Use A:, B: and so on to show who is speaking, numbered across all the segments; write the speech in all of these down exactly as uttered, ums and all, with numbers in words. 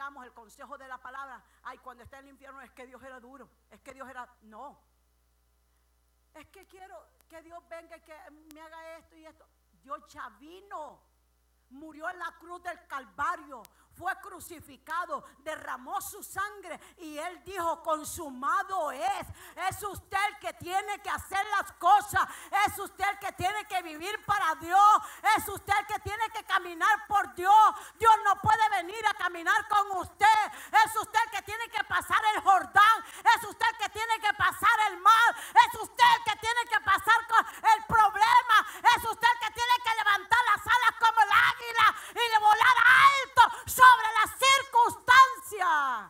A: sacamos el consejo de la palabra. Ay, cuando está en el infierno es que Dios era duro, es que Dios era, no. Es que quiero que Dios venga y que me haga esto y esto. Dios ya vino, murió en la cruz del Calvario, fue crucificado, derramó su sangre y Él dijo: consumado es. Es usted el que tiene que hacer las cosas, es usted el que tiene que vivir para Dios, es usted el que tiene que caminar por Dios. Dios no puede venir a caminar con usted, es usted el que tiene que pasar el Jordán, es usted el que tiene que pasar el mar, es usted el que tiene que pasar con el problema, es usted el que tiene que levantar las alas como el águila y de volar alto sobre las circunstancias.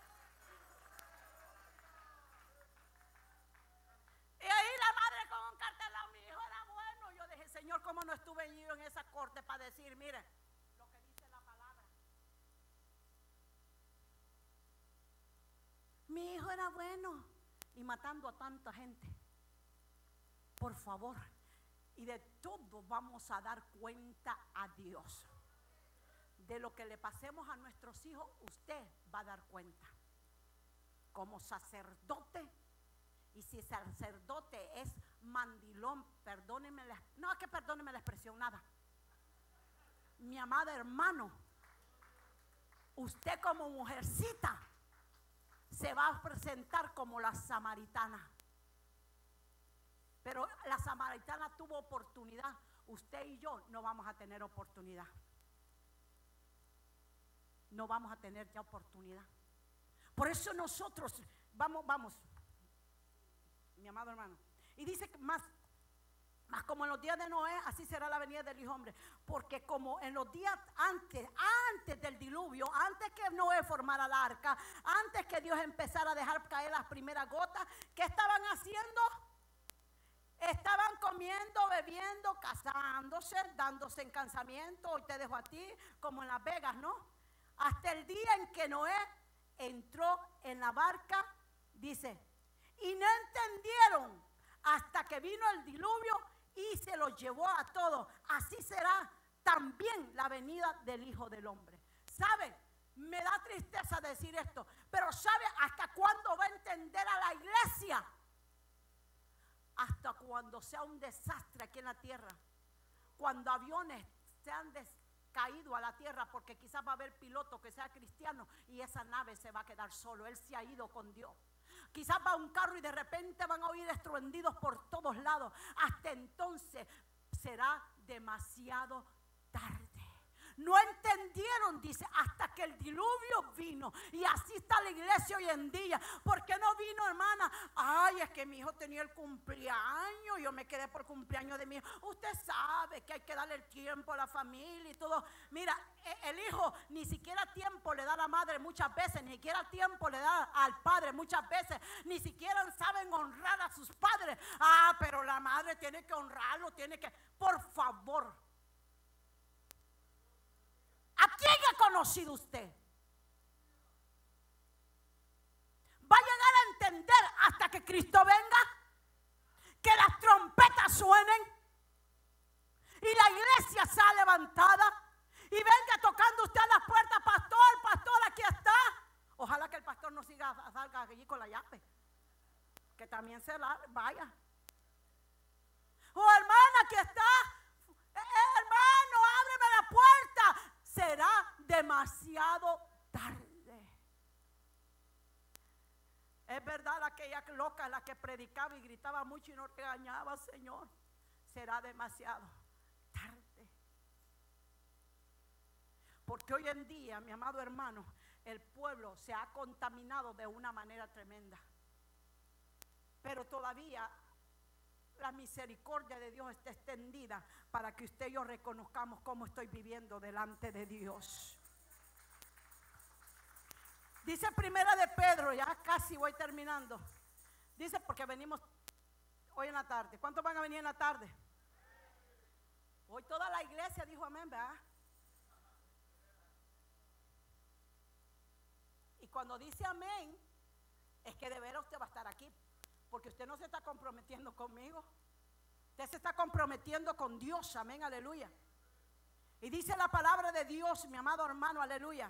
A: Y ahí la madre con un cartelón: mi hijo era bueno. Yo dije: Señor, ¿cómo no estuve yo en esa corte para decir, mire, lo que dice la palabra? Mi hijo era bueno. Y matando a tanta gente. Por favor. Y de todo vamos a dar cuenta a Dios. De lo que le pasemos a nuestros hijos, usted va a dar cuenta. Como sacerdote. Y si sacerdote es mandilón, perdóneme la, no, que perdóneme la expresión, nada. Mi amada hermano, usted como mujercita se va a presentar como la samaritana. Pero la samaritana tuvo oportunidad. Usted y yo no vamos a tener oportunidad. No vamos a tener ya oportunidad. Por eso nosotros vamos, vamos, mi amado hermano. Y dice que más, más como en los días de Noé, así será la venida del Hijo Hombre. Porque como en los días antes, antes del diluvio, antes que Noé formara la arca, antes que Dios empezara a dejar caer las primeras gotas, ¿qué estaban haciendo? Estaban comiendo, bebiendo, casándose, dándose en casamiento. Hoy te dejo a ti, como en Las Vegas, ¿no? Hasta el día en que Noé entró en la barca, dice, y no entendieron hasta que vino el diluvio y se los llevó a todos. Así será también la venida del Hijo del Hombre. ¿Sabe? Me da tristeza decir esto, pero ¿sabe hasta cuándo va a entender a la iglesia? Hasta cuando sea un desastre aquí en la tierra. Cuando aviones sean des caído a la tierra, porque quizás va a haber piloto que sea cristiano y esa nave se va a quedar solo. Él se ha ido con Dios. Quizás va un carro y de repente van a oír estruendidos por todos lados. Hasta entonces será demasiado tarde. No entendieron, dice, hasta que el diluvio vino. Y así está la iglesia hoy en día. ¿Por qué no vino, hermana? Ay, es que mi hijo tenía el cumpleaños. Yo me quedé por cumpleaños de mi hijo. Usted sabe que hay que darle el tiempo a la familia y todo. Mira, el hijo ni siquiera tiempo le da a la madre muchas veces. Ni siquiera tiempo le da al padre muchas veces. Ni siquiera saben honrar a sus padres. Ah, pero la madre tiene que honrarlo, tiene que... Por favor. ¿A quién ha conocido usted? ¿Va a llegar a entender hasta que Cristo venga? Que las trompetas suenen y la iglesia sea levantada y venga tocando usted a la puerta: pastor, pastor, aquí está. Ojalá que el pastor no siga, salga allí con la llave, que también se la vaya. Oh, hermana, aquí está. Eh, hermano, ábreme la puerta. Será demasiado tarde. Es verdad, aquella loca, la que predicaba y gritaba mucho y no regañaba, Señor. Será demasiado tarde. Porque hoy en día, mi amado hermano, el pueblo se ha contaminado de una manera tremenda. Pero todavía la misericordia de Dios está extendida para que usted y yo reconozcamos cómo estoy viviendo delante de Dios. Dice Primera de Pedro, ya casi voy terminando. Dice, porque venimos hoy en la tarde. ¿Cuántos van a venir en la tarde? Hoy toda la iglesia dijo amén, ¿verdad? Y cuando dice amén, es que de veras usted va a estar aquí. Porque usted no se está comprometiendo conmigo. Usted se está comprometiendo con Dios. Amén, aleluya. Y dice la palabra de Dios, mi amado hermano, aleluya.